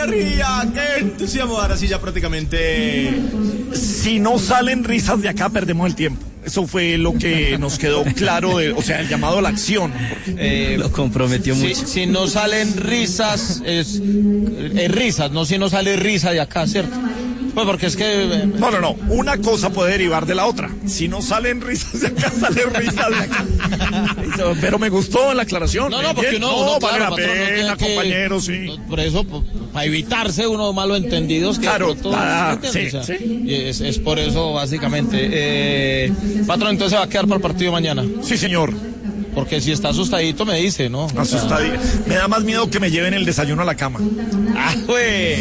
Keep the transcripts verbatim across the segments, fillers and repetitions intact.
alegría! ¡Qué entusiasmo! Ahora sí ya prácticamente... Si no salen risas de acá, perdemos el tiempo. Eso fue lo que nos quedó claro, de, o sea, el llamado a la acción. Eh, lo comprometió si, mucho. Si no salen risas, es, es risas, no si no sale risa de acá, ¿cierto? Pues porque es que... No, no, no. Una cosa puede derivar de la otra. Si no salen risas de acá, salen risas de acá. Pero me gustó la aclaración. No, no, porque uno... No, uno, vale claro, la patrón, pena, no que, compañero, sí. Por eso, para evitarse unos malos entendidos. Que claro, todos, ah, sí, o sea, sí. Y es, es por eso, básicamente. Eh, patrón, entonces va a quedar para el partido mañana. Sí, señor. Porque si está asustadito me dice, ¿no? Asustadito. Me da más miedo que me lleven el desayuno a la cama. ¡Ah, güey!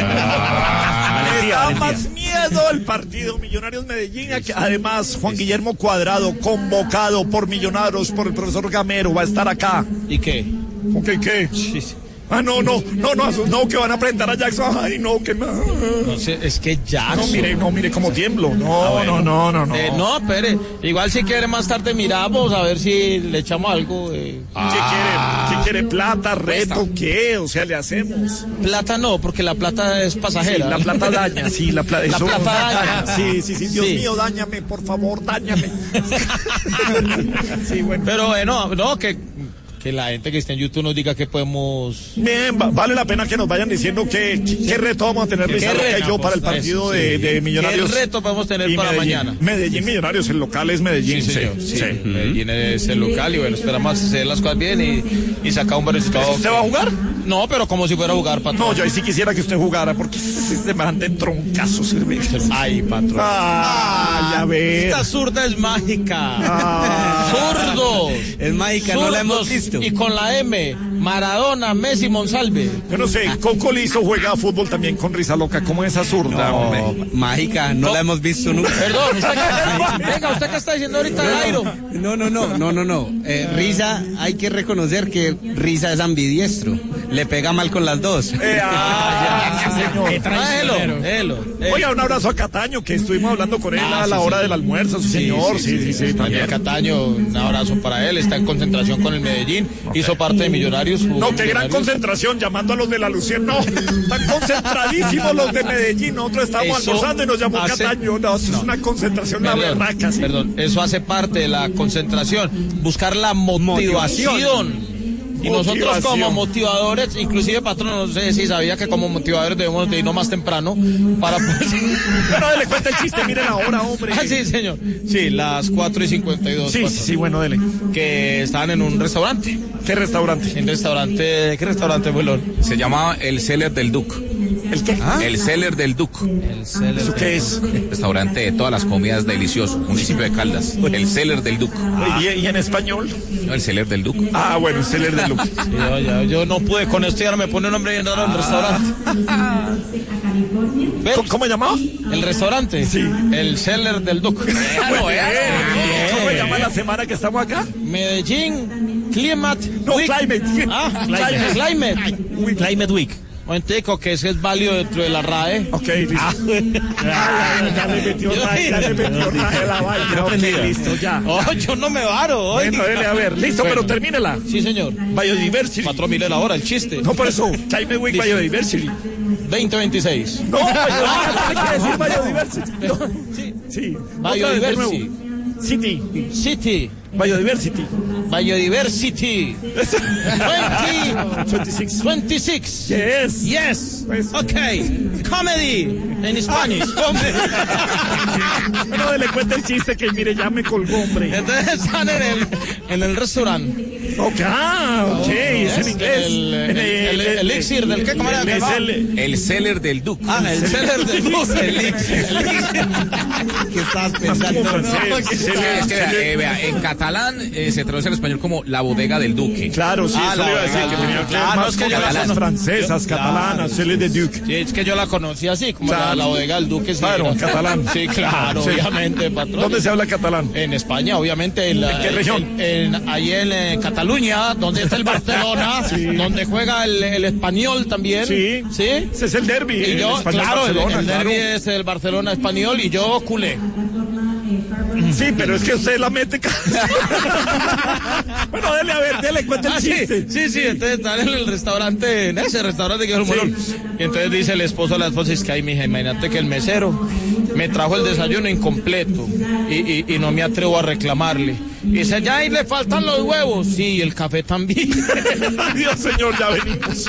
Me da más miedo el partido Millonarios Medellín. Que además, Juan Guillermo Cuadrado, convocado por Millonarios, por el profesor Gamero, va a estar acá. ¿Y qué? ¿Ok, qué? Sí, sí. Ah, no, no, no, no, no, que van a presentar a Jackson. Ay, no, que no. No sé, es que Jackson. No, mire, no, mire cómo tiemblo. No, ah, bueno. no, no, no, no. Eh, no, espere. Igual si quiere más tarde miramos a ver si le echamos algo. Eh. Ah. ¿Qué quiere? ¿Qué quiere? ¿Plata, reto, qué? O sea, le hacemos. Plata no, porque la plata es pasajera. Sí, la plata daña, sí, la, pla- la eso, plata daña. Sí, sí, sí, Dios sí. mío, dáñame, por favor, dáñame. Sí, bueno. Pero bueno, no, que... Que la gente que esté en YouTube nos diga que podemos... Bien, va, vale la pena que nos vayan diciendo qué, qué, qué reto vamos a tener Rizarroca y yo para el partido de, de Millonarios. ¿Qué reto podemos tener para Medellín. mañana? Medellín Millonarios, el local es Medellín. Sí, señor. Sí, Sí, sí. Medellín es el local y bueno, esperamos hacer las cosas bien y, y sacar un buen resultado. ¿Usted va a jugar? No, pero como si fuera a jugar, patrón. No, yo ahí sí quisiera que usted jugara porque se me dan de troncazos. Ay, patrón. Ah, ya ves. Esta zurda es mágica. Ah. Zurdos. Es mágica, no la hemos visto. Y con la M, Maradona, Messi, Monsalve. Yo no sé, Coco Lizo juega fútbol también con Risa Loca. ¿Cómo es esa zurda, No, hombre? mágica, no Co- la hemos visto nunca. Perdón, ¿usted qué, venga, ¿usted qué está diciendo ahorita, Jairo? No, no, no, no, no, no. Eh, Risa, hay que reconocer que Risa es ambidiestro. Le pega mal con las dos. Eh, ah, ya, sí, señor. Tráelo, tráelo. Oiga, un abrazo a Cataño, que estuvimos hablando con él Ah, a la sí, hora sí. del almuerzo, sí, señor. Sí, sí, sí, Daniel también. Cataño, un abrazo para él, está en concentración con el Medellín, hizo parte de Millonarios. No, qué gran Millonarios. concentración, llamando a los de la Lucien. No, están concentradísimos los de Medellín. Nosotros estábamos Eso almorzando y nos llamó hace- Cataño. No, eso no. es una concentración, la Perdón, berraca. Sí. perdón, eso hace parte de la concentración, buscar la motivación. Y nosotros Motivación. como motivadores, inclusive patrón, no sé si sabía que como motivadores debemos de irnos más temprano para poder... Bueno, dele cuenta el chiste, miren la hora, hombre. Ah, sí, señor. Sí, las cuatro y cincuenta y dos. Sí, sí, sí, bueno, dele. Que estaban en un restaurante. ¿Qué restaurante? En restaurante, ¿qué restaurante, Bulón? Se llamaba El Celler del Duc. ¿El qué? ¿Ah? El Celler del Duc. ¿Eso qué es? Restaurante de todas las comidas delicioso. Municipio de Caldas. El Celler del Duc. ¿Y, y en español? No, el Celler del Duc. Ah, bueno, el Celler de Luke. Sí, yo, ya, yo no pude con esto y ahora me pone un nombre bien raro en el restaurante. ¿Ves? ¿Cómo, cómo se llamaba? ¿El restaurante? Sí. El Celler del Duc. Bueno, bien. ¿Cómo se llama la semana que estamos acá? Medellín, Climate No, Week. Climate. Ah, Climate. Climate. Climate Week. Momentico, que ese es válido dentro de la R A E. Ok, listo. Ah, ya, ya le metió raje, ya le metió raje la vaina. Ok, listo, ya. Oh, yo no me varo hoy. Bueno, dele a ver. Listo, Bueno. pero termínela. Sí, señor. Biodiversity. Cuatro mil la hora, el chiste. No, por eso. Climate Week Listo. Biodiversity. veinte veintiséis. No, Biodiversity quiere decir Biodiversity. No. Sí. Sí. Otra vez de Biodiversity. nuevo. City. City. Biodiversity. Biodiversity. veintiséis. twenty-six. Yes. Yes. Pues- Okay. Comedy. En Spanish. Bueno, le cuenta el chiste que mire, ya me colgó, hombre. Entonces están en el, en el restaurante. Ok, ah, ok, es en inglés. El, el, En el, el elixir del que, ¿cómo era? el- es el- El Celler del Duc. Ah, el celler del Duc. El elixir. ¿Qué estabas como pensando? francés. Es que, es que, vea, eh, vea, en catalán eh, se traduce al español como la bodega del duque. Claro, sí, Ah, eso la le iba a decir verdad, que tenía que ver claro, más es que con yo la las conozco. francesas, Yo- catalanas, claro. Celle de Duc. Sí, es que yo la conocí así, como Claro. la, la bodega del Duque. Sí, Claro, era- catalán. Sí, claro, Sí. obviamente, patrón. ¿Dónde se habla catalán? En España, obviamente. En, la, ¿En qué región? En, en- ahí en, eh, Cataluña, donde está el Barcelona, donde juega el, el Español también. Sí. ¿Sí? Ese es el derbi. Y el yo, español claro, el, Barcelona, el claro. derbi es el Barcelona español y yo culé. Sí, pero es que usted la mete. Bueno, dele a ver, dele, cuenta el Ah, sí, chiste. sí, sí, entonces están en el restaurante, en ese restaurante que es el Molón. Y entonces dice el esposo a la esposa, es que ay, mija, imagínate que el mesero me trajo el desayuno incompleto y, y, y no me atrevo a reclamarle. Y dice, ya ahí le faltan los huevos. Sí, y el café también. Adiós, señor, ya venimos.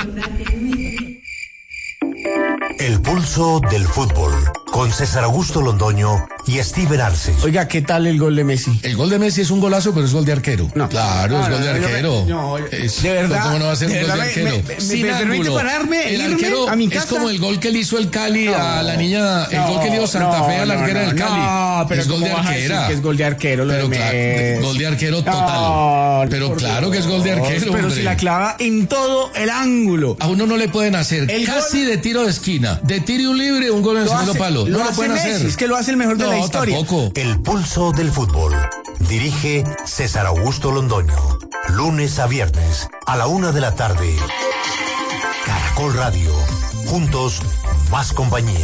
El pulso del fútbol, con César Augusto Londoño y Steven Arce. Oiga, ¿qué tal el gol de Messi? El gol de Messi es un golazo, pero es gol de arquero. No. Claro, No, es no, gol de no, arquero. no, no, Es- de verdad, ¿Cómo no va a ser de un gol de verdad, me- arquero? me- me- Sin me permite ángulo. pararme, El irme arquero a mi es casa. como el gol que le hizo el Cali a la niña, el gol que le dio Santa Fe a la no, arquera no, del Cali. No, pero es gol de ¿cómo vas a decir arquera. que es gol de arquero lo Pero de claro, Messi? gol de arquero total. No, pero por claro que es gol de Dios, arquero, Pero hombre. si la clava en todo el ángulo. A uno no le pueden hacer El casi de tiro de esquina, de tiro y un libre, un gol en el Lo segundo hace- palo. lo No lo hace pueden Messi, hacer. es que lo hace el mejor de no, la historia. Tampoco. El pulso del fútbol. Dirige César Augusto Londoño. Lunes a viernes a la una de la tarde. Caracol Radio. Juntos, más compañía.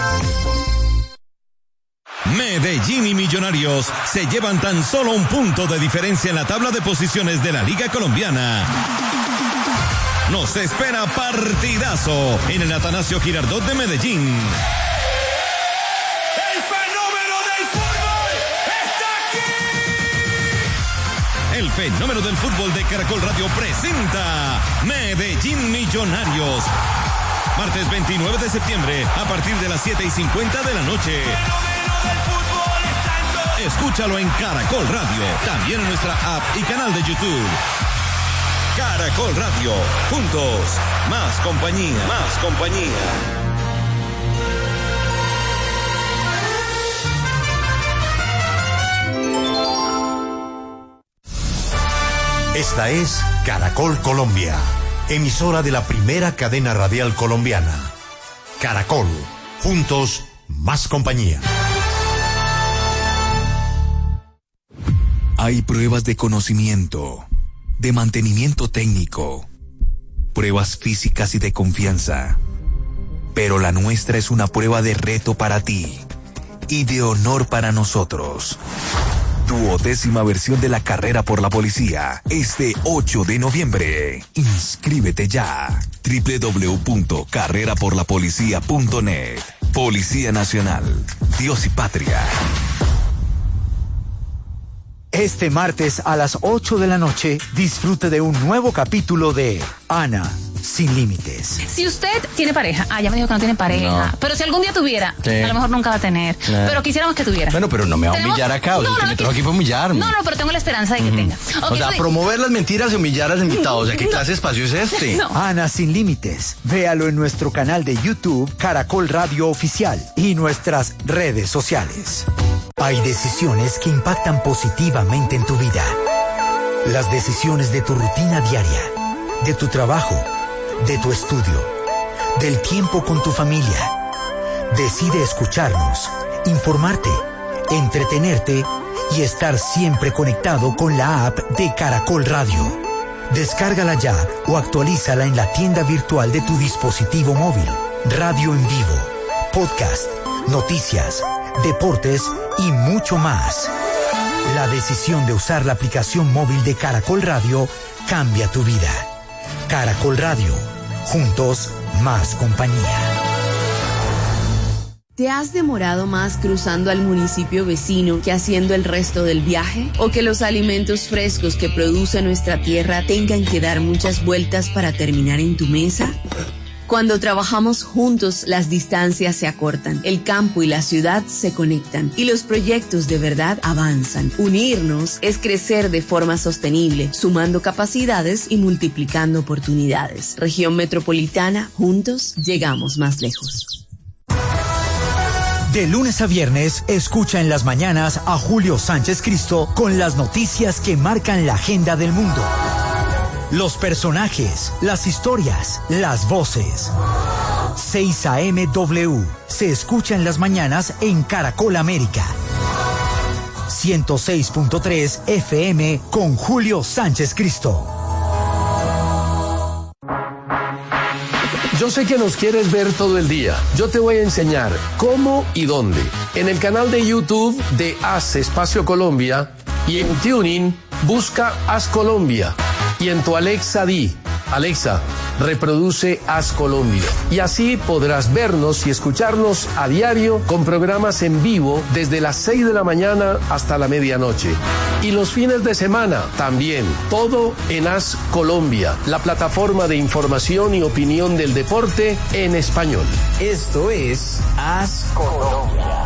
Medellín y Millonarios se llevan tan solo un punto de diferencia en la tabla de posiciones de la Liga Colombiana. Nos espera partidazo en el Atanasio Girardot de Medellín. ¡El fenómeno del fútbol está aquí! El fenómeno del fútbol de Caracol Radio presenta Medellín Millonarios. Martes veintinueve de septiembre a partir de las siete y cincuenta de la noche. Escúchalo en Caracol Radio, también en nuestra app y canal de YouTube. Caracol Radio, juntos, más compañía, más compañía. Esta es Caracol Colombia, emisora de la primera cadena radial colombiana. Caracol, juntos, más compañía. Hay pruebas de conocimiento, de mantenimiento técnico, pruebas físicas y de confianza. Pero la nuestra es una prueba de reto para ti y de honor para nosotros. Duodécima versión de la carrera por la policía, este ocho de noviembre. Inscríbete ya. doble u doble u doble u punto carrera por la policía punto net. Policía Nacional. Dios y Patria. Este martes a las ocho de la noche, disfrute de un nuevo capítulo de Ana sin límites. Si usted tiene pareja, ah, ya me dijo que no tiene pareja, No. pero si algún día tuviera, Sí. a lo mejor nunca va a tener, Claro. pero quisiéramos que tuviera. Bueno, pero no me va a Tenemos- humillar acá, o sea, No, que no, me que- tengo aquí para humillarme. No, no, pero tengo la esperanza de que tenga. Ok, O sea, soy- promover las mentiras y humillar a los invitados. O sea, ¿qué clase de espacio es este? Ana sin límites. Véalo en nuestro canal de YouTube, Caracol Radio Oficial, y nuestras redes sociales. Hay decisiones que impactan positivamente en tu vida. Las decisiones de tu rutina diaria, de tu trabajo, de tu estudio, del tiempo con tu familia. Decide escucharnos, informarte, entretenerte y estar siempre conectado con la app de Caracol Radio. Descárgala ya o actualízala en la tienda virtual de tu dispositivo móvil. Radio en vivo, podcast, noticias, deportes y mucho más. La decisión de usar la aplicación móvil de Caracol Radio cambia tu vida. Caracol Radio, juntos, más compañía. ¿Te has demorado más cruzando al municipio vecino que haciendo el resto del viaje? ¿O que los alimentos frescos que produce nuestra tierra tengan que dar muchas vueltas para terminar en tu mesa? Cuando trabajamos juntos, las distancias se acortan, el campo y la ciudad se conectan y los proyectos de verdad avanzan. Unirnos es crecer de forma sostenible, sumando capacidades y multiplicando oportunidades. Región Metropolitana, juntos llegamos más lejos. De lunes a viernes, escucha en las mañanas a Julio Sánchez Cristo con las noticias que marcan la agenda del mundo. Los personajes, las historias, las voces. seis A M W se escucha en las mañanas en Caracol América. ciento seis punto tres F M con Julio Sánchez Cristo. Yo sé que nos quieres ver todo el día. Yo te voy a enseñar cómo y dónde. En el canal de YouTube de Haz Espacio Colombia y en Tuning busca Haz Colombia. Y en tu Alexa di, Alexa, reproduce Haz Colombia. Y así podrás vernos y escucharnos a diario con programas en vivo desde las seis de la mañana hasta la medianoche. Y los fines de semana también, todo en Haz Colombia, la plataforma de información y opinión del deporte en español. Esto es Haz Colombia.